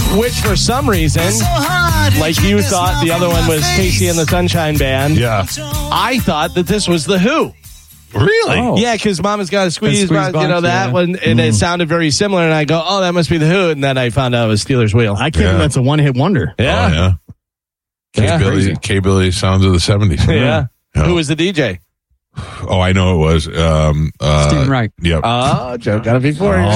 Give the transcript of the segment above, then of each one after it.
Which, for some reason, like you thought the other one was Casey and the Sunshine Band. Yeah. I thought that this was The Who. Really? Oh. Yeah, because Mama's Got a Squeeze, Box, that one, and it sounded very similar, and I go, oh, that must be The Who, and then I found out it was Steelers Wheel. I can't believe that's a one-hit wonder. Yeah. Oh, yeah. K-Billy sounds of the 70s. Yeah. Who was the DJ? Oh, I know it was. Stephen Wright. Yep. Oh, Joe got it before you.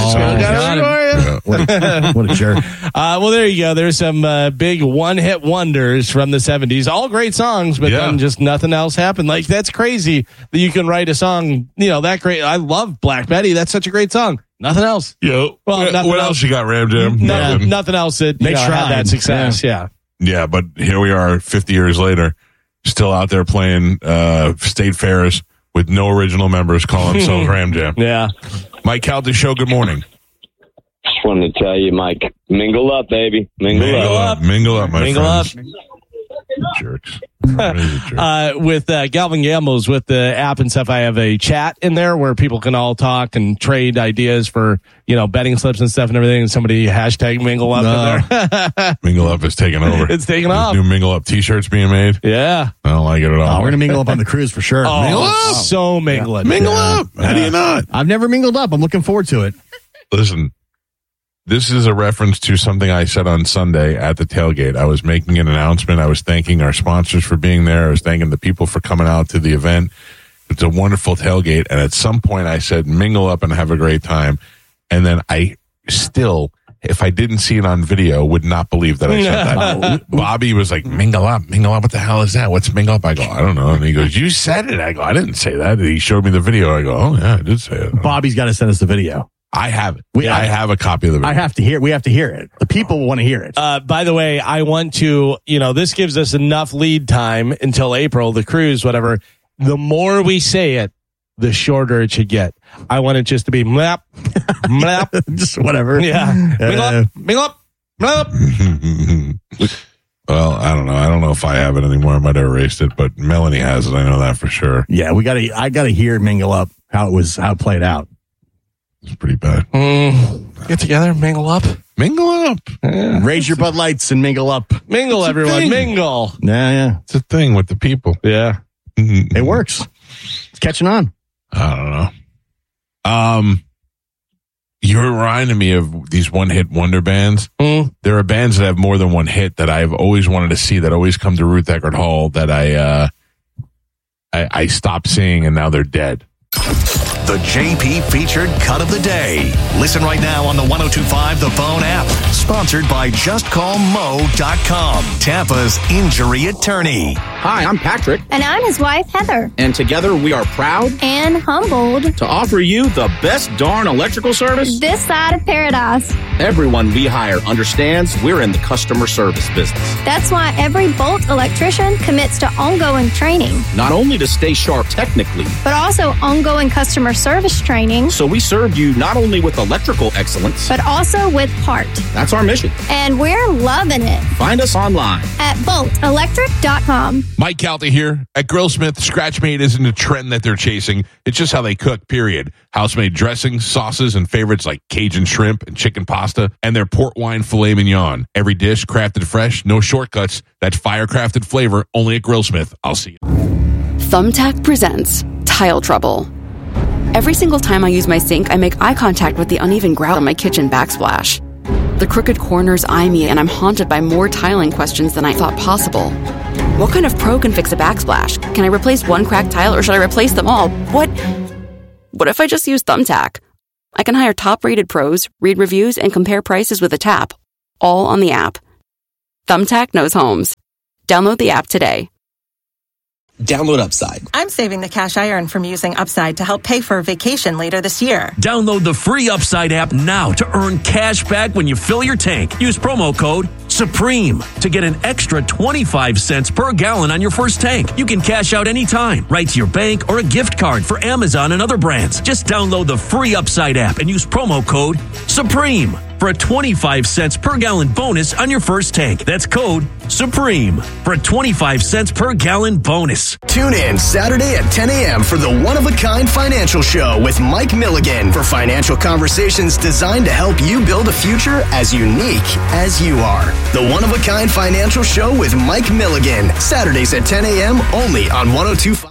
What a jerk. Well, there you go. There's some big one-hit wonders from the 70s. All great songs, but then just nothing else happened. Like, that's crazy that you can write a song, that great. I love Black Betty. That's such a great song. Nothing else. Well, what else you got, Ram Jam? Nothing else that They had tried. that success. Yeah. Yeah, but here we are 50 years later, still out there playing state fairs with no original members, calling themselves Ram Jam. Yeah. Mike Calta Show, good morning. Just wanted to tell you, Mike, mingle up, baby. Mingle up. Mingle up, my Mingle friends. up. Jerks. Crazy jerks. With Galvin Gambles, with the app and stuff, I have a chat in there where people can all talk and trade ideas for, betting slips and stuff and everything. And somebody hashtag mingle up in there. Mingle up is taking over. It's taking There's off. new Mingle Up t-shirts being made. Yeah. I don't like it at all. We're going to mingle up on the cruise for sure. Oh, Mingle up. So mingling. Mingle up. How do you not? I've never mingled up. I'm looking forward to it. Listen, this is a reference to something I said on Sunday at the tailgate. I was making an announcement. I was thanking our sponsors for being there. I was thanking the people for coming out to the event. It's a wonderful tailgate. And at some point I said, mingle up and have a great time. And then I still, if I didn't see it on video, would not believe that I said that. Bobby was like, mingle up. What the hell is that? What's mingle up? I go, I don't know. And he goes, you said it. I go, I didn't say that. And he showed me the video. I go, oh yeah, I did say it. Bobby's got to send us the video. I have it. I have a copy of the video. We have to hear it. The people want to hear it. By the way, I want to, this gives us enough lead time until April, the cruise, whatever. The more we say it, the shorter it should get. I want it just to be mlap, mlap. Just whatever. Yeah. Mingle up. Well, I don't know. I don't know if I have it anymore. I might have erased it, but Melanie has it. I know that for sure. Yeah, I gotta hear mingle up how it played out. It's pretty bad. Get together, mingle up. Mingle up. Yeah. Raise your Bud Lights and mingle up. Mingle, everyone. thing. Mingle. Yeah. It's a thing with the people. Yeah. It works. It's catching on. I don't know. You're reminding me of these one-hit wonder bands. There are bands that have more than one hit that I've always wanted to see, that always come to Ruth Eckerd Hall, that I stopped seeing, and now they're dead. The JP featured cut of the day. Listen right now on the 102.5 The Phone app. Sponsored by JustCallMo.com, Tampa's injury attorney. Hi, I'm Patrick. And I'm his wife, Heather. And together we are proud And humbled. to offer you the best darn electrical service. This side of paradise. Everyone we hire understands we're in the customer service business. That's why every Bolt electrician commits to ongoing training, Not only to stay sharp technically, but also ongoing customer service training, so we serve you not only with electrical excellence, but also with heart. that's our mission. And we're loving it Find us online. at boltelectric.com. Mike Calta here. At Grillsmith, Scratch-Made isn't a trend that they're chasing. It's just how they cook, period. House-made dressings, sauces, and favorites like Cajun shrimp and chicken pasta, and their port wine filet mignon. Every dish crafted fresh, no shortcuts. That fire-crafted flavor only at Grillsmith. I'll see you. Thumbtack presents Tile Trouble. Every single time I use my sink, I make eye contact with the uneven grout on my kitchen backsplash. The crooked corners eye me, and I'm haunted by more tiling questions than I thought possible. What kind of pro can fix a backsplash? Can I replace one cracked tile, or should I replace them all? What if I just use Thumbtack? I can hire top-rated pros, read reviews, and compare prices with a tap, all on the app. Thumbtack knows homes. Download the app today. Download Upside. I'm saving the cash I earn from using Upside to help pay for a vacation later this year. Download the free Upside app now to earn cash back when you fill your tank. Use promo code SUPREME to get an extra 25 cents per gallon on your first tank. You can cash out anytime, right to your bank or a gift card for Amazon and other brands. Just download the free Upside app and use promo code SUPREME. for a 25 cents per gallon bonus on your first tank. That's code SUPREME for a 25 cents per gallon bonus. Tune in Saturday at 10 a.m. for the One of a Kind Financial Show with Mike Milligan for financial conversations designed to help you build a future as unique as you are. The One of a Kind Financial Show with Mike Milligan, Saturdays at 10 a.m. only on 102.5.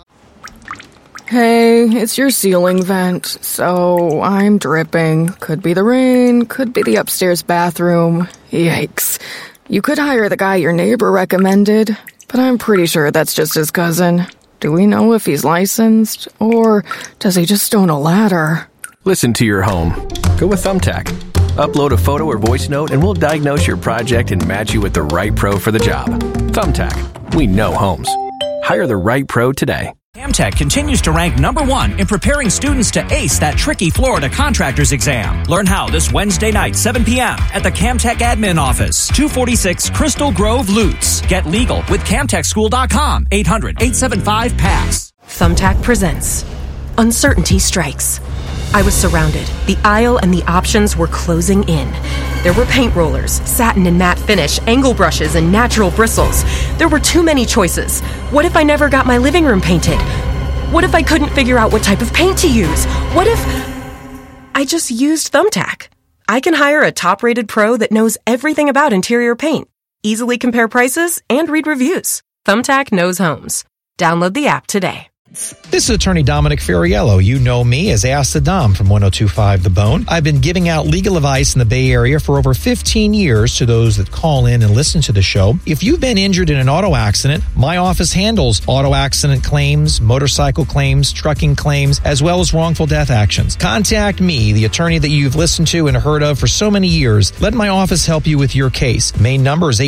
Hey, it's your ceiling vent, so I'm dripping. Could be the rain, could be the upstairs bathroom. Yikes. You could hire the guy your neighbor recommended, but I'm pretty sure that's just his cousin. Do we know if he's licensed, or does he just own a ladder? Listen to your home. Go with Thumbtack. Upload a photo or voice note and we'll diagnose your project and match you with the right pro for the job. Thumbtack. We know homes. Hire the right pro today. Camtech continues to rank #1 in preparing students to ace that tricky Florida contractor's exam. Learn how this Wednesday night, 7 p.m. at the Camtech Admin Office, 246 Crystal Grove, Lutz. Get legal with CamtechSchool.com, 800-875-PASS. Thumbtack presents Uncertainty Strikes. I was surrounded. The aisle and the options were closing in. There were paint rollers, satin and matte finish, angle brushes, and natural bristles. There were too many choices. What if I never got my living room painted? What if I couldn't figure out what type of paint to use? What if I just used Thumbtack? I can hire a top-rated pro that knows everything about interior paint, easily compare prices, and read reviews. Thumbtack knows homes. Download the app today. This is attorney Dominic Ferriello. You know me as Ask the Dom from 102.5 The Bone. I've been giving out legal advice in the Bay Area for over 15 years to those that call in and listen to the show. If you've been injured in an auto accident, my office handles auto accident claims, motorcycle claims, trucking claims, as well as wrongful death actions. Contact me, the attorney that you've listened to and heard of for so many years. Let my office help you with your case. Main number is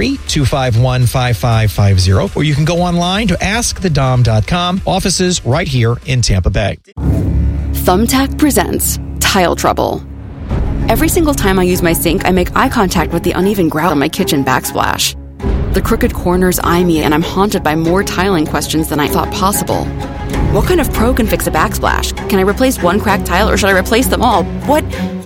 813-251-5550, or you can go online to askthedom.com. Offices right here in Tampa Bay. Thumbtack presents Tile Trouble. Every single time I use my sink, I make eye contact with the uneven grout on my kitchen backsplash. The crooked corners eye me, and I'm haunted by more tiling questions than I thought possible. What kind of pro can fix a backsplash? Can I replace one cracked tile, or should I replace them all? What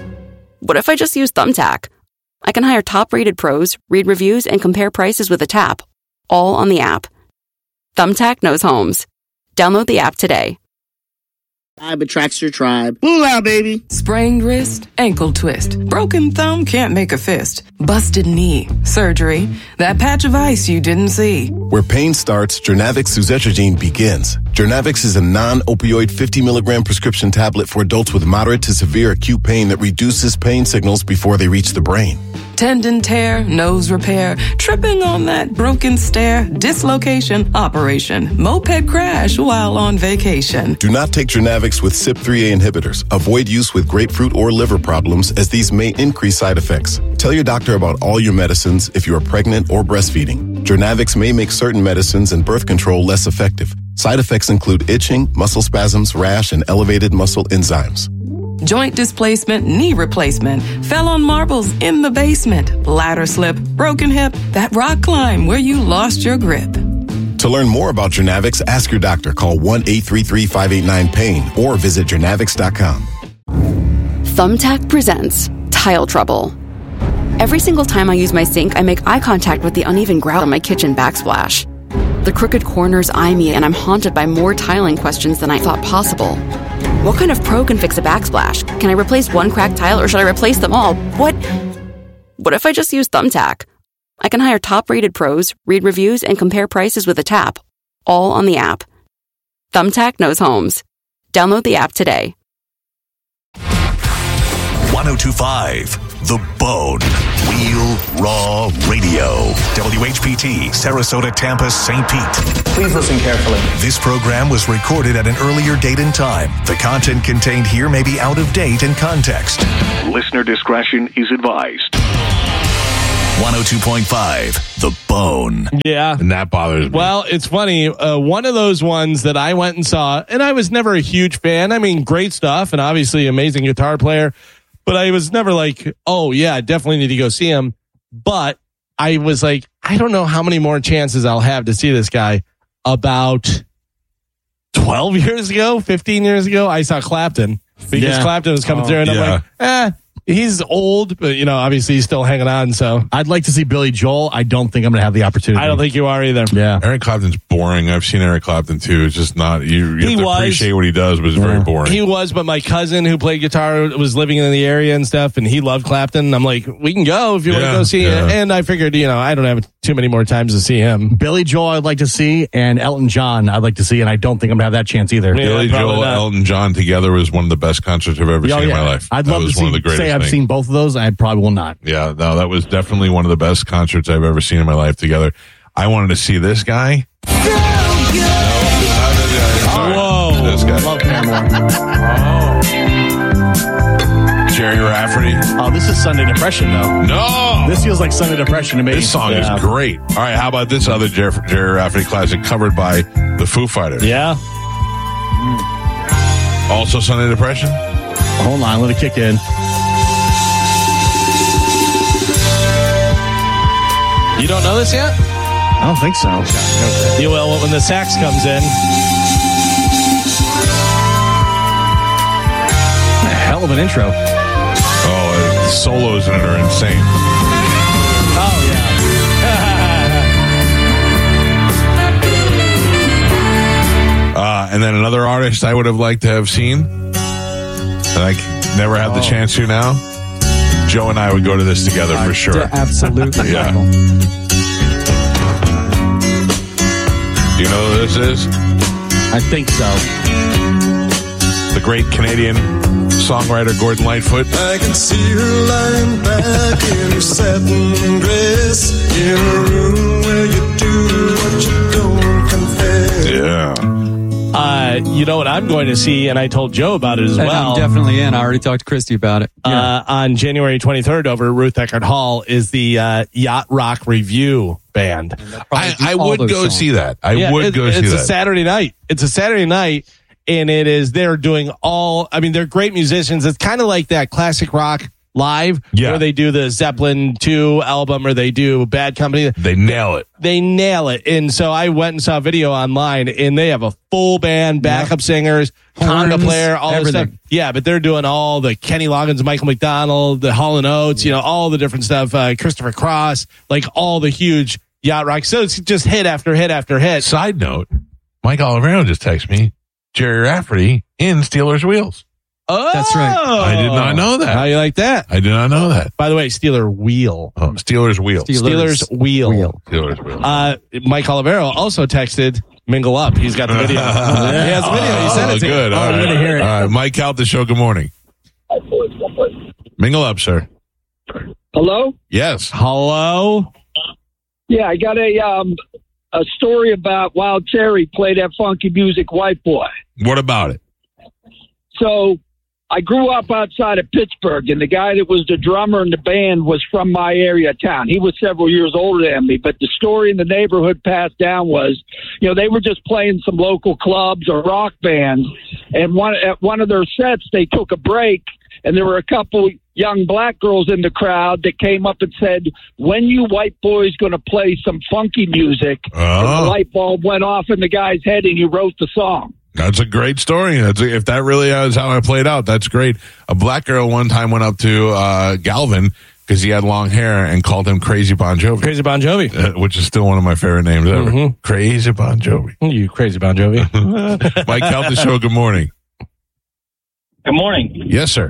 if I just use Thumbtack? I can hire top-rated pros, read reviews, and compare prices with a tap. All on the app. Thumbtack knows homes. Download the app today. Tribe attracts your tribe. Moolah, baby. Sprained wrist, ankle twist. Broken thumb can't make a fist. Busted knee, surgery. That patch of ice you didn't see. Where pain starts, Jernavix suzetrigine begins. Jernavix is a non-opioid 50-milligram prescription tablet for adults with moderate to severe acute pain that reduces pain signals before they reach the brain. Tendon tear, nose repair, tripping on that broken stair, dislocation, operation, moped crash while on vacation. Do not take Jernavix with CYP3A inhibitors. Avoid use with grapefruit or liver problems, as these may increase side effects. Tell your doctor about all your medicines if you are pregnant or breastfeeding. Jernavix may make certain medicines and birth control less effective. Side effects include itching, muscle spasms, rash, and elevated muscle enzymes. Joint displacement, knee replacement, fell on marbles in the basement, ladder slip, broken hip, that rock climb where you lost your grip. To learn more about Jernavix, ask your doctor. Call 1-833-589-PAIN or visit Jernavix.com. Thumbtack presents Tile Trouble. Every single time I use my sink, I make eye contact with the uneven grout on my kitchen backsplash. The crooked corners eye me, and I'm haunted by more tiling questions than I thought possible. What kind of pro can fix a backsplash? Can I replace one cracked tile, or should I replace them all? What if I just use Thumbtack? I can hire top-rated pros, read reviews, and compare prices with a tap. All on the app. Thumbtack knows homes. Download the app today. 102.5 The Bone. Real Raw Radio. WHPT, Sarasota, Tampa, St. Pete. Please listen carefully. This program was recorded at an earlier date and time. The content contained here may be out of date in context. Listener discretion is advised. 102.5 The Bone. Yeah. And that bothers me. Well, it's funny. One of those ones that I went and saw, and I was never a huge fan. I mean, great stuff and obviously amazing guitar player. But I was never like, oh, yeah, I definitely need to go see him. But I was like, I don't know how many more chances I'll have to see this guy. About 12 years ago, 15 years ago, I saw Clapton. Because Clapton was coming through, and I'm like, He's old, but obviously he's still hanging on. So I'd like to see Billy Joel. I don't think I'm going to have the opportunity. I don't think you are either. Yeah, Eric Clapton's boring. I've seen Eric Clapton too. It's just not. You have to appreciate what he does, but it's very boring. He was, but my cousin who played guitar was living in the area and stuff, and he loved Clapton. I'm like, we can go if you want to go see it. And I figured, I don't have too many more times to see him. Billy Joel, I'd like to see, and Elton John, I'd like to see, and I don't think I'm going to have that chance either. Billy Joel, Elton John together was one of the best concerts I've ever seen in my life. I'd love to see, I've seen both of those. I probably will not. Yeah, no, that was definitely one of the best concerts I've ever seen in my life together. I wanted to see this guy. Whoa. This guy. Love Paramore. Jerry Rafferty. Oh, this is Sunday Depression, though. No! This feels like Sunday Depression to me. This song is great. All right, how about this other Jerry Rafferty classic covered by the Foo Fighters? Yeah. Also Sunday Depression? Hold on, let it kick in. You don't know this yet? I don't think so. You will when the sax comes in. A hell of an intro. Oh, the solos in it are insane. Oh, yeah. And then another artist I would have liked to have seen, and I never had the chance to now. Joe and I would go to this together for sure. Yeah, absolutely. Yeah. Do you know who this is? I think so. The great Canadian songwriter Gordon Lightfoot. I can see her lying back in her satin dress in a room where you do what you don't confess. Yeah. You know what I'm going to see, and I told Joe about it as well. I'm definitely in. I already talked to Christy about it. Yeah. On January 23rd over at Ruth Eckerd Hall is the Yacht Rock Review Band. I would go see that. I would go see that. It's a Saturday night. It's a Saturday night, and they're doing they're great musicians. It's kind of like that classic rock live where they do the Zeppelin 2 album or they do Bad Company. They nail it. And so I went and saw a video online, and they have a full band, backup singers, conga player, all this stuff. Yeah, but they're doing all the Kenny Loggins, Michael McDonald, the Hall & Oates, all the different stuff, Christopher Cross, like all the huge yacht rock. So it's just hit after hit after hit. Side note, Mike Olivero just texted me, Jerry Rafferty in Steelers Wheels. Oh, that's right. I did not know that. How you like that? I did not know that. By the way, Steeler Wheel. Oh, Steelers Wheel. Steelers Wheel. Steelers Wheel. Mike Olivero also texted Mingle Up. He's got the video. He has the video. He sent it to good. me. All I'm going to hear it. All right. Mike out the show. Good morning. Mingle Up, sir. Hello? Yes. Hello? Yeah, I got a story about Wild Terry played that funky music, White Boy. What about it? So I grew up outside of Pittsburgh, and the guy that was the drummer in the band was from my area of town. He was several years older than me, but the story in the neighborhood passed down was, they were just playing some local clubs or rock bands, and at one of their sets, they took a break, and there were a couple young black girls in the crowd that came up and said, when you white boys going to play some funky music? And the light bulb went off in the guy's head, and he wrote the song. That's a great story. If that really is how I played out, that's great. A black girl one time went up to Galvin because he had long hair and called him Crazy Bon Jovi. Crazy Bon Jovi. Which is still one of my favorite names ever. Mm-hmm. Crazy Bon Jovi. You Crazy Bon Jovi. Mike out the show. Good morning. Good morning. Yes, sir.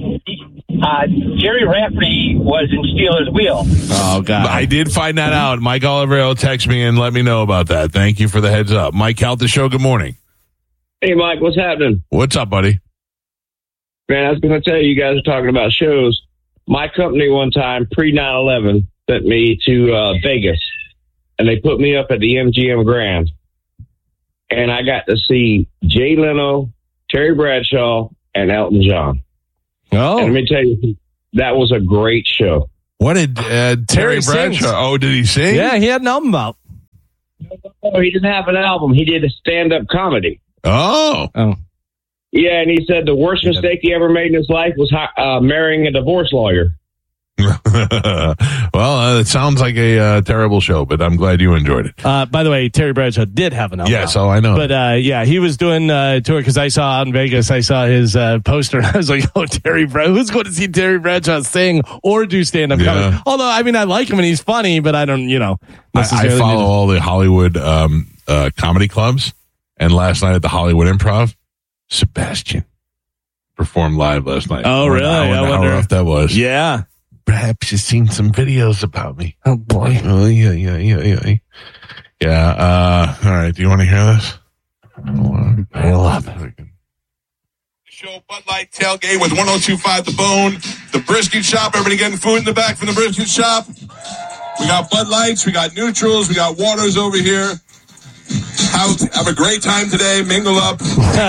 Jerry Rafferty was in Steelers Wheel. Oh, God. I did find that out. Mike Olivero texted me and let me know about that. Thank you for the heads up. Mike out the show. Good morning. Hey, Mike, what's happening? What's up, buddy? Man, I was going to tell you guys are talking about shows. My company one time, pre-9/11, sent me to Vegas, and they put me up at the MGM Grand. And I got to see Jay Leno, Terry Bradshaw, and Elton John. Oh. And let me tell you, that was a great show. What did Terry Bradshaw? Sings. Oh, did he sing? Yeah, he had an album out. No, he didn't have an album. He did a stand-up comedy. Oh. Yeah, and he said the worst mistake he ever made in his life was marrying a divorce lawyer. Well, it sounds like a terrible show, but I'm glad you enjoyed it. By the way, Terry Bradshaw did have an album. Yes, I know. But yeah, he was doing a tour because I saw out in Vegas, I saw his poster and I was like, oh, Terry Bradshaw, who's going to see Terry Bradshaw sing or do stand-up comedy? Although, I mean, I like him and he's funny, but I don't, I follow all the Hollywood comedy clubs, and last night at the Hollywood Improv, Sebastian performed live last night. Oh, really? I wonder how rough that was. Yeah. Perhaps you've seen some videos about me. Oh, boy. Oh, yeah. Yeah. All right. Do you want to hear this? I love it. Show Bud Light Tailgate with 102.5 The Bone. The Brisket Shop. Everybody getting food in the back from the Brisket Shop. We got Bud Lights. We got Neutrals. We got waters over here. Have a great time today. Mingle up.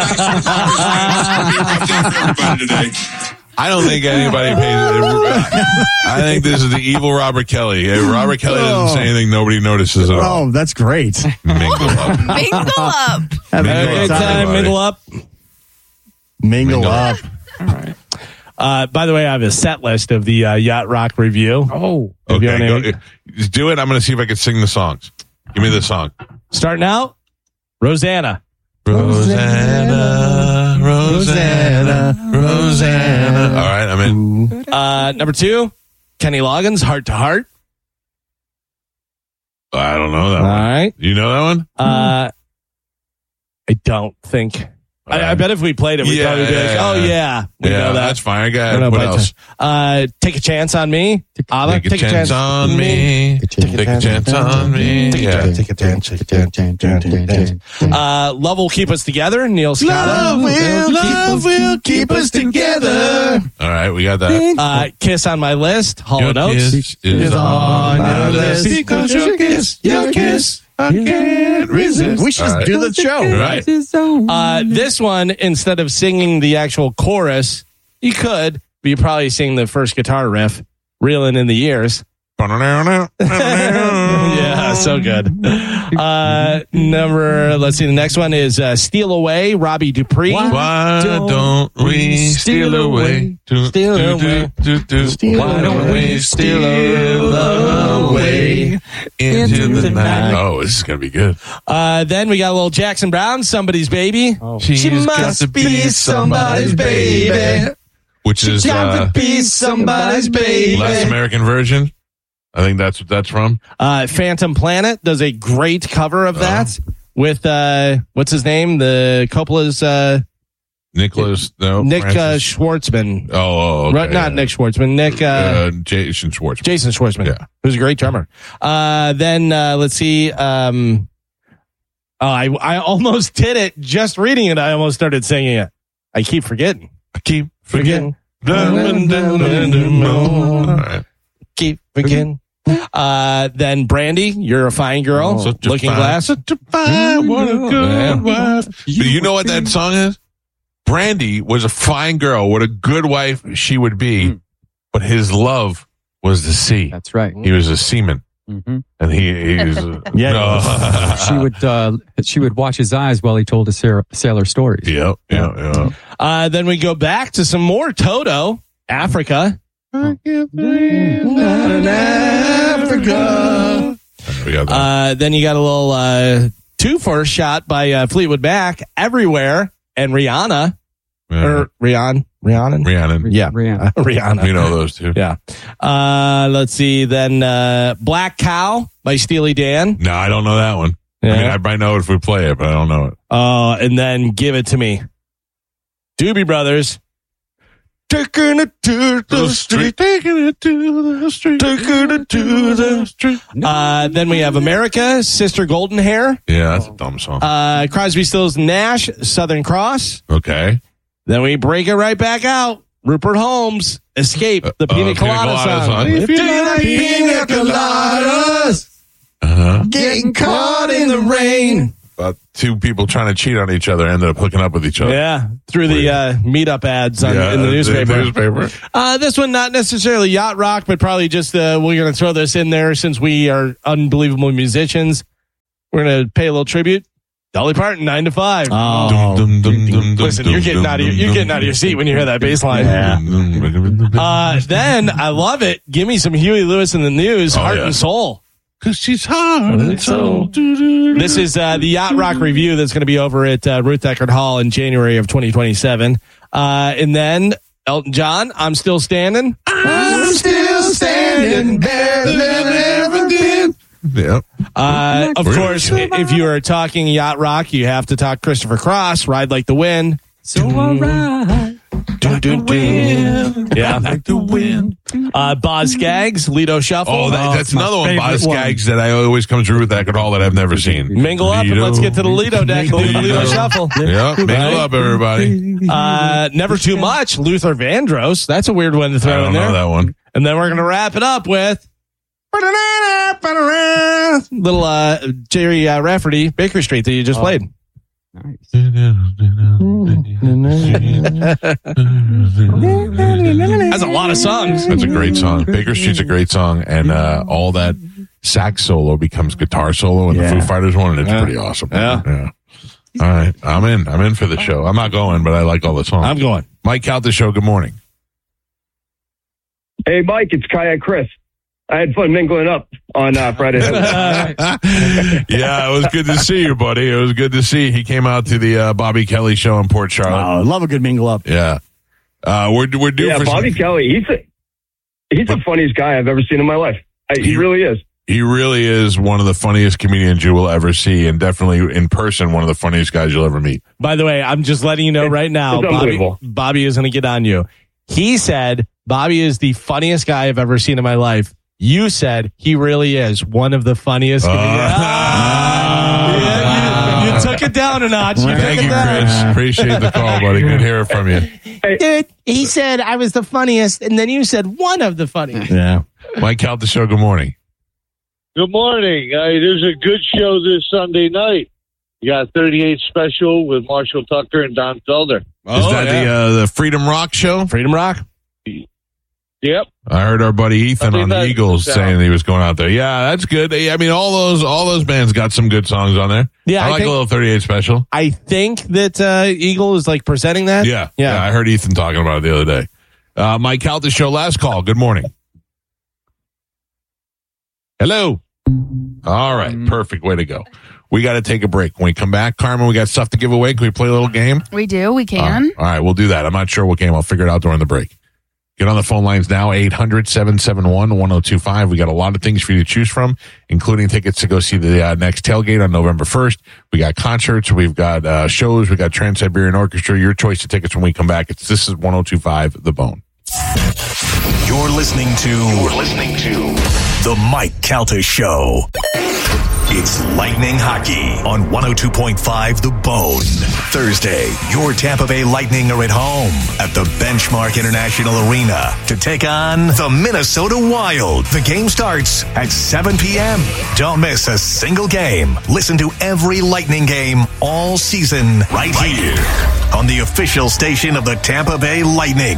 I don't think anybody pays. I think this is the evil Robert Kelly. If Robert Kelly doesn't say anything, nobody notices at all. Oh, that's great. Mingle up. Mingle up. Have a great time. Mingle up. Mingle up. All right. By the way, I have a set list of the Yacht Rock review. Oh, okay. Just do it. I'm going to see if I can sing the songs. Give me the song. Starting out, Rosanna. Rosanna. All right, I'm in. Number 2, Kenny Loggins, Heart to Heart. I don't know that one. All right. You know that one? I don't think. I bet if we played it, we'd probably be like, oh, yeah. We know that. That's fine. I got it. What else? Take a Chance on Me. Take a chance on me. Take a chance on me. Take a chance. Love Will Keep Us Together. Neil Scott. Love will keep us together. All right, we got that. Kiss on My List. Hall & Oates. Kiss is on your list. Because your kiss. I can't resist. We should just do the show. Right. This one, instead of singing the actual chorus, you could, but you probably sing the first guitar riff, Reeling in the Years. Yeah, so good. Let's see, the next one is Steal Away, Robbie Dupree. Why don't we steal away? Steal away. Why don't we steal away into the night? Oh, this is going to be good. Then we got a little Jackson Browne, Somebody's Baby. She must be somebody's baby. Which is got to be somebody's baby. Last American version. I think that's what that's from. Phantom Planet does a great cover of that with what's his name? The Coppola's Nick Schwartzman. Oh, okay. Not Nick Schwartzman. Nick Jason Schwartzman. Jason Schwartzman. Yeah, who's a great drummer. Then let's see. I almost did it just reading it. I almost started singing it. I keep forgetting. Keep forgetting. Keep forgetting. Then Brandy, You're a Fine Girl. Looking Glass. Such a fine, what a good wife. But you know what that song is? Brandy was a fine girl. What a good wife she would be. But his love was the sea. That's right. He was a seaman. Mm-hmm. And he was she would watch his eyes while he told his sailor stories. Yep. Then we go back to some more Toto, Africa. I can't believe not in Africa. We got that. Then you got a little two-first shot by Fleetwood Mac, Everywhere, and Rihanna. Or Rhiannon. Yeah. Rihanna. We know those two. Yeah. Let's see. Then Black Cow by Steely Dan. No, I don't know that one. Yeah. I mean, I might know it if we play it, but I don't know it. And then Give It to Me. Doobie Brothers. Taking it to the street. Taking it to the street. Taking it to the street. Then we have America, Sister Golden Hair. Yeah, that's a dumb song. Crosby, Stills, Nash, Southern Cross. Okay. Then we break it right back out. Rupert Holmes, Escape, the Pina Colada song. If you like pina coladas, getting caught in the rain. About two people trying to cheat on each other ended up hooking up with each other. Yeah, through the meetup ads in the newspaper. This one, not necessarily yacht rock, but probably just we're going to throw this in there since we are unbelievable musicians. We're going to pay a little tribute Dolly Parton, 9 to 5. Oh. Listen, you're getting out of your seat when you hear that bass line. Yeah. Then I love it. Give me some Huey Lewis in the News, Heart and Soul. Because she's heart and soul. This is the Yacht Rock review that's going to be over at Ruth Eckerd Hall in January of 2027. And then Elton John, I'm Still Standing. I'm still standing better than I ever did. Yep. Of course, if you are talking Yacht Rock, you have to talk Christopher Cross, Ride Like the Wind. So all right. Yeah. Like the wind. Boz Scaggs, Lido Shuffle. Oh, that's another one, Boz Scaggs, that I always comes through with that at all that I've never seen. Mingle up and let's get to the Lido deck. Lido Shuffle. Yep. Mingle up, everybody. Never Too Much, Luther Vandross. That's a weird one to throw in there. I don't know that one. And then we're going to wrap it up with little Jerry Rafferty, Baker Street that you just played. Nice. That's a lot of songs. That's a great song. Baker Street's a great song, and all that sax solo becomes guitar solo in the Foo Fighters one, and it's pretty awesome. Yeah. All right, I'm in for the show. I'm not going, but I like all the songs. I'm going. Mike out the show. Good morning. Hey, Mike, it's Kayak Chris. I had fun mingling up on Friday. Yeah, it was good to see you, buddy. It was good to see. He came out to the Bobby Kelly show in Port Charlotte. Oh, love a good mingle up. Yeah. We're due for Bobby Kelly. He's the funniest guy I've ever seen in my life. He really is. He really is one of the funniest comedians you will ever see, and definitely in person, one of the funniest guys you'll ever meet. By the way, I'm just letting you know right now, Bobby is going to get on you. He said, Bobby is the funniest guy I've ever seen in my life. You said he really is one of the funniest comedians. You took it down a notch. Thank you, Chris. Appreciate the call, buddy. Good hearing from you. Dude, he said I was the funniest, and then you said one of the funniest. Yeah. Mike out the show. Good morning. Good morning. There's a good show this Sunday night. You got 38 Special with Marshall Tucker and Don Felder. Is that the Freedom Rock show? Freedom Rock? Yep. I heard our buddy Ethan on the Eagles saying he was going out there. Yeah, that's good. I mean, all those bands got some good songs on there. Yeah, I like a little 38 Special. I think that Eagle is like presenting that. Yeah. I heard Ethan talking about it the other day. Mike out the show. Last call. Good morning. Hello. All right. Perfect. Way to go. We got to take a break. When we come back, Carmen, we got stuff to give away. Can we play a little game? We do. We can. All right. We'll do that. I'm not sure what game. I'll figure it out during the break. Get on the phone lines now, 800-771-1025. We got a lot of things for you to choose from, including tickets to go see the next tailgate on November 1st. We got concerts. We've got shows. We got Trans-Siberian Orchestra. Your choice of tickets when we come back. This is 1025 The Bone. You're listening to The Mike Calta Show. It's Lightning Hockey on 102.5 The Bone. Thursday, your Tampa Bay Lightning are at home at the Benchmark International Arena to take on the Minnesota Wild. The game starts at 7 p.m. Don't miss a single game. Listen to every Lightning game all season right here on the official station of the Tampa Bay Lightning.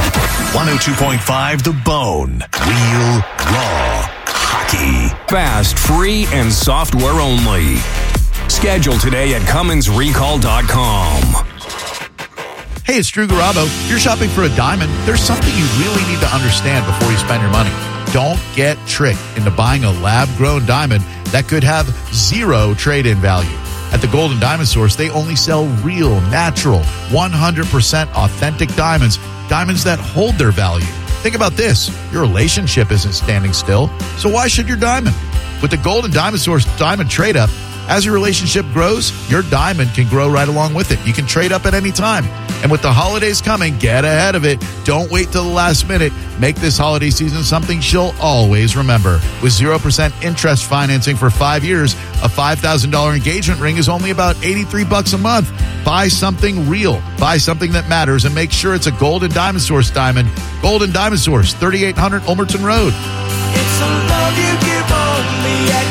102.5 The Bone. Real, raw hockey. Fast, free, and software only. Schedule today at CummonsRecall.com. Hey, it's Drew Garabo. If you're shopping for a diamond, there's something you really need to understand before you spend your money. Don't get tricked into buying a lab-grown diamond that could have zero trade-in value. At the Gold and Diamond Source, they only sell real, natural, 100% authentic diamonds that hold their value. Think about this. Your relationship isn't standing still, so why should your diamond? With the Gold and Diamond Source Diamond Trade Up, as your relationship grows, your diamond can grow right along with it. You can trade up at any time. And with the holidays coming, get ahead of it. Don't wait till the last minute. Make this holiday season something she'll always remember. With 0% interest financing for 5 years, a $5,000 engagement ring is only about $83 a month. Buy something real. Buy something that matters, and make sure it's a Gold and Diamond Source diamond. Gold and Diamond Source, 3800 Ulmerton Road. It's a love you give only at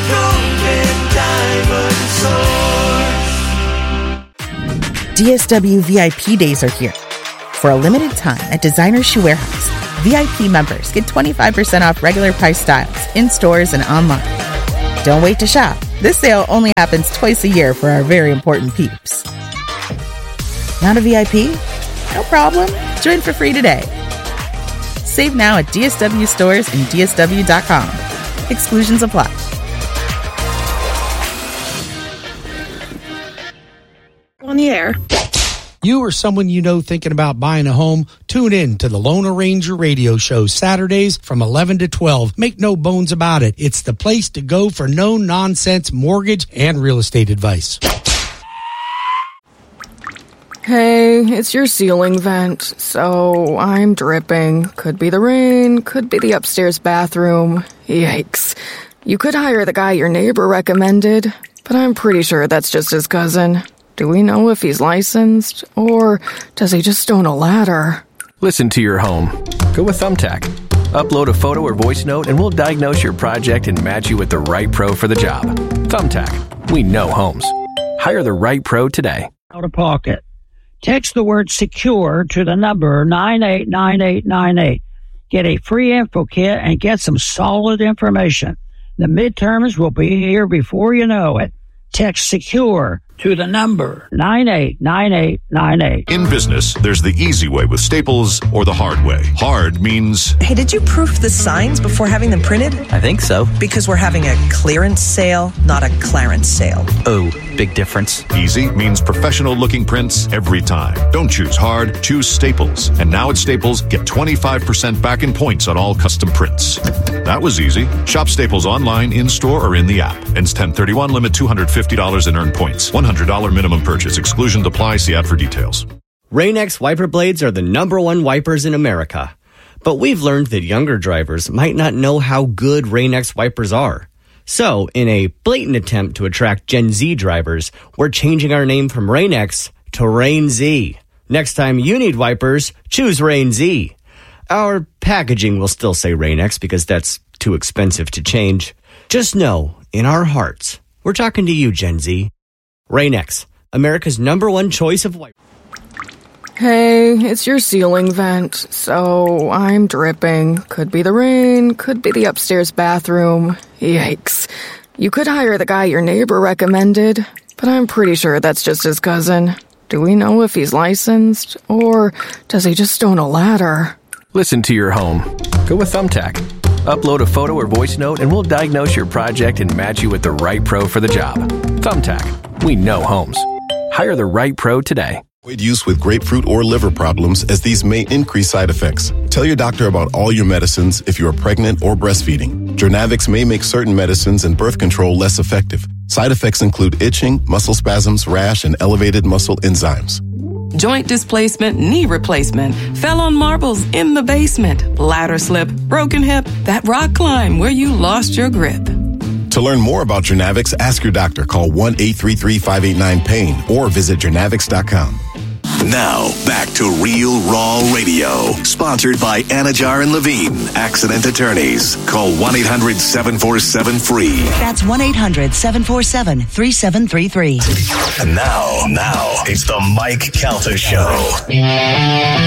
Gold and Diamond Source. DSW VIP days are here. For a limited time at Designer Shoe Warehouse, VIP members get 25% off regular price styles in stores and online. Don't wait to shop. This sale only happens twice a year for our very important peeps. Not a VIP? No problem. Join for free today. Save now at DSW stores and DSW.com. Exclusions apply. On the air. You or someone you know thinking about buying a home, tune in to the Loner Ranger radio show Saturdays from 11 to 12. Make no bones about it. It's the place to go for no-nonsense mortgage and real estate advice. Hey, it's your ceiling vent, so I'm dripping. Could be the rain, could be the upstairs bathroom. Yikes. You could hire the guy your neighbor recommended, but I'm pretty sure that's just his cousin. Do we know if he's licensed, or does he just own a ladder? Listen to your home. Go with Thumbtack. Upload a photo or voice note, and we'll diagnose your project and match you with the right pro for the job. Thumbtack. We know homes. Hire the right pro today. Out of pocket. Text the word secure to the number 989898. Get a free info kit and get some solid information. The midterms will be here before you know it. Text secure to the number 989898. In business, there's the easy way with Staples or the hard way. Hard means... Hey, did you proof the signs before having them printed? I think so. Because we're having a clearance sale, not a clarence sale. Oh, big difference. Easy means professional-looking prints every time. Don't choose hard, choose Staples. And now at Staples, get 25% back in points on all custom prints. That was easy. Shop Staples online, in-store, or in the app. Ends 10/31, limit $250 in earned points. $100 minimum purchase. Exclusions apply. See ad for details. Rain-X wiper blades are the #1 wipers in America. But we've learned that younger drivers might not know how good Rain-X wipers are. So, in a blatant attempt to attract Gen Z drivers, we're changing our name from Rain-X to Rain Z. Next time you need wipers, choose Rain Z. Our packaging will still say Rain-X because that's too expensive to change. Just know, in our hearts, we're talking to you, Gen Z. Rain-X, America's #1 choice of wiper. Hey, it's your ceiling vent, so I'm dripping. Could be the rain, could be the upstairs bathroom. Yikes. You could hire the guy your neighbor recommended, but I'm pretty sure that's just his cousin. Do we know if he's licensed, or does he just own a ladder? Listen to your home. Go with Thumbtack. Upload a photo or voice note, and we'll diagnose your project and match you with the right pro for the job. Thumbtack. We know homes. Hire the right pro today. Avoid use with grapefruit or liver problems, as these may increase side effects. Tell your doctor about all your medicines if you are pregnant or breastfeeding. Jernavix may make certain medicines and birth control less effective. Side effects include itching, muscle spasms, rash, and elevated muscle enzymes. Joint displacement, knee replacement, fell on marbles in the basement, ladder slip, broken hip, that rock climb where you lost your grip. To learn more about Jernavix, ask your doctor. Call 1-833-589-PAIN or visit Jernavix.com. Now, back to Real Raw Radio. Sponsored by Anajar and Levine, accident attorneys. Call 1-800-747-FREE. That's 1-800-747-3733. And now, it's the Mike Calta Show.